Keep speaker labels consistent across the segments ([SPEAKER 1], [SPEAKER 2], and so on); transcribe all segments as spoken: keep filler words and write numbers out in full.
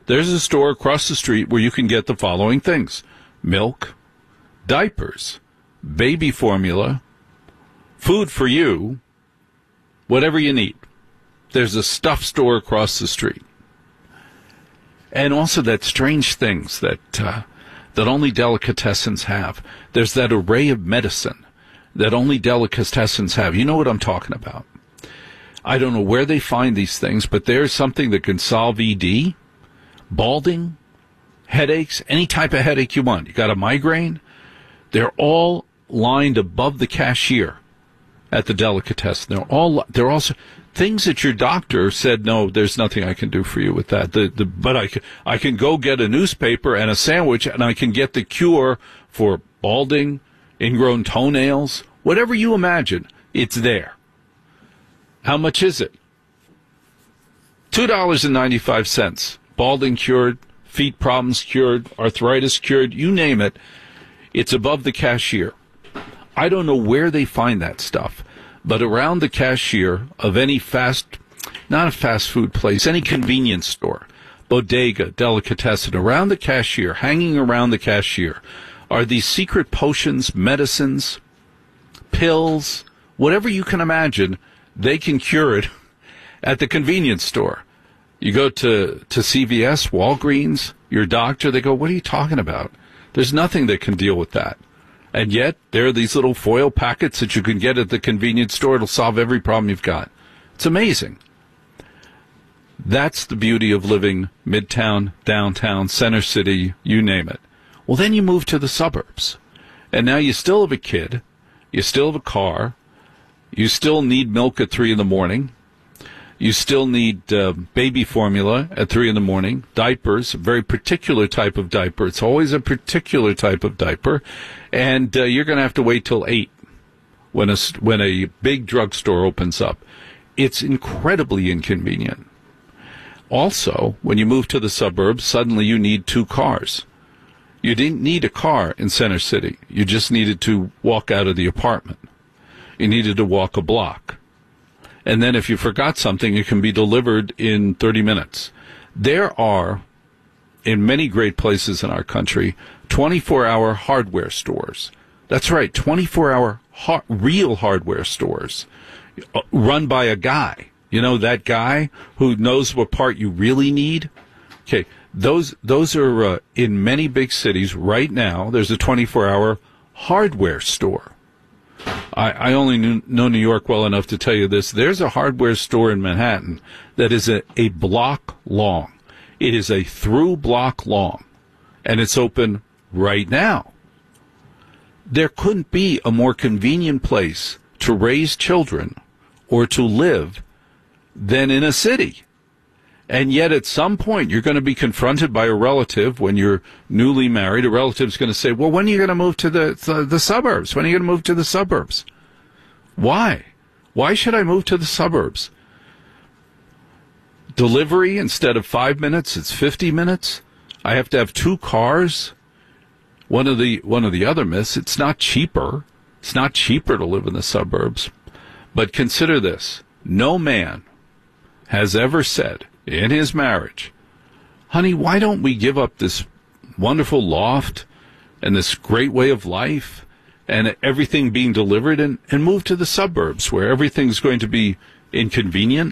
[SPEAKER 1] There's a store across the street where you can get the following things: milk, diapers, baby formula, food for you, whatever you need. There's a stuff store across the street. And also that strange things that uh, that only delicatessens have. There's that array of medicine that only delicatessens have. You know what I'm talking about. I don't know where they find these things, but there's something that can solve E D, balding, headaches, any type of headache you want. You got a migraine? They're all lined above the cashier at the delicatessen. They're all they're also things that your doctor said, no, there's nothing I can do for you with that. The, the, but I can, I can go get a newspaper and a sandwich, and I can get the cure for balding, ingrown toenails, whatever you imagine, it's there. How much is it? two dollars and ninety-five cents. Balding cured, feet problems cured, arthritis cured, you name it. It's above the cashier. I don't know where they find that stuff, but around the cashier of any fast, not a fast food place, any convenience store, bodega, delicatessen, around the cashier, hanging around the cashier, are these secret potions, medicines, pills, whatever you can imagine. They can cure it at the convenience store. You go to, to C V S, Walgreens, your doctor, they go, what are you talking about? There's nothing that can deal with that. And yet, there are these little foil packets that you can get at the convenience store. It'll solve every problem you've got. It's amazing. That's the beauty of living midtown, downtown, center city, you name it. Well, then you move to the suburbs. And now you still have a kid. You still have a car. You still need milk at three in the morning. You still need uh, baby formula at three in the morning. Diapers, a very particular type of diaper. It's always a particular type of diaper. And uh, you're going to have to wait till eight when a, when a big drugstore opens up. It's incredibly inconvenient. Also, when you move to the suburbs, suddenly you need two cars. You didn't need a car in Center City. You just needed to walk out of the apartment. You needed to walk a block. And then if you forgot something, it can be delivered in thirty minutes. There are, in many great places in our country, twenty-four hour hardware stores. That's right, twenty-four hour ha- real hardware stores uh, run by a guy. You know, that guy who knows what part you really need? Okay, those those are uh, in many big cities right now. There's a twenty-four hour hardware store. I, I only knew, know New York well enough to tell you this. There's a hardware store in Manhattan that is a, a block long. It is a through block long, and it's open right now. There couldn't be a more convenient place to raise children or to live than in a city. And yet at some point you're going to be confronted by a relative when you're newly married. A relative's going to say, well, when are you going to move to the, the, the suburbs? When are you going to move to the suburbs? Why? Why should I move to the suburbs? Delivery, instead of five minutes, it's fifty minutes. I have to have two cars. One of the, one of the other myths, it's not cheaper. It's not cheaper to live in the suburbs. But consider this. No man has ever said in his marriage, honey, why don't we give up this wonderful loft and this great way of life and everything being delivered and, and move to the suburbs where everything's going to be inconvenient?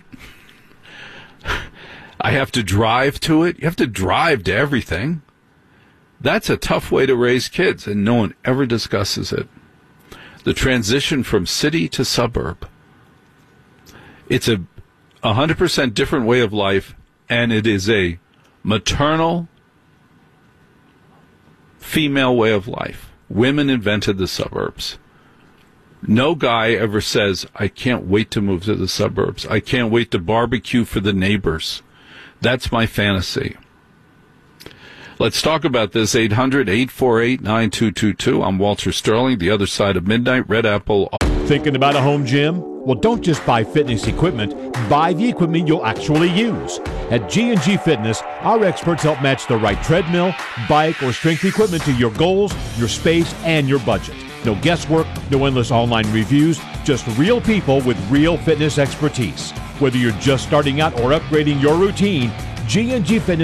[SPEAKER 1] I have to drive to it. You have to drive to everything. That's a tough way to raise kids, and no one ever discusses it. The transition from city to suburb. It's a one hundred percent different way of life, and it is a maternal female way of life. Women invented the suburbs. No guy ever says, I can't wait to move to the suburbs. I can't wait to barbecue for the neighbors. That's my fantasy. Let's talk about this. eight hundred, eight four eight, nine two two two. I'm Walter Sterling, the other side of midnight, Red Apple.
[SPEAKER 2] Thinking about a home gym? Well, don't just buy fitness equipment. Buy the equipment you'll actually use. At G and G Fitness, our experts help match the right treadmill, bike, or strength equipment to your goals, your space, and your budget. No guesswork, no endless online reviews, just real people with real fitness expertise. Whether you're just starting out or upgrading your routine, G and G Fitness